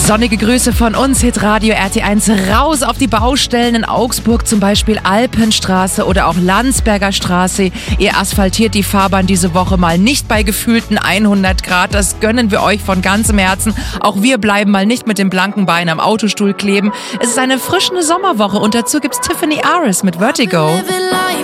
Sonnige Grüße von uns, Hitradio RT1, raus auf die Baustellen in Augsburg, zum Beispiel Alpenstraße oder auch Landsberger Straße. Ihr asphaltiert die Fahrbahn diese Woche mal nicht bei gefühlten 100 Grad. Das gönnen wir euch von ganzem Herzen. Auch wir bleiben mal nicht mit dem blanken Bein am Autostuhl kleben. Es ist eine erfrischende Sommerwoche und dazu gibt's Tiffany Aris mit Vertigo.